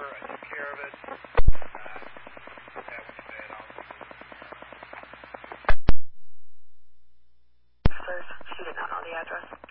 I took care of it. That was bad. She did not know the address.